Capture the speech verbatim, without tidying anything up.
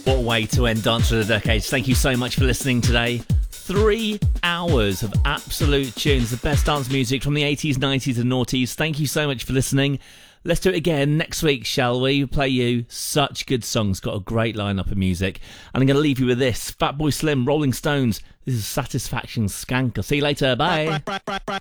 What a way to end Dance for the Decades. Thank you so much for listening today. Three hours of absolute tunes, the best dance music from the eighties, nineties and noughties. Thank you so much for listening. Let's do it again next week, shall we? Play you such good songs. Got a great lineup of music. And I'm going to leave you with this. Fatboy Slim, Rolling Stones. This is Satisfaction Skank. I'll see you later. Bye.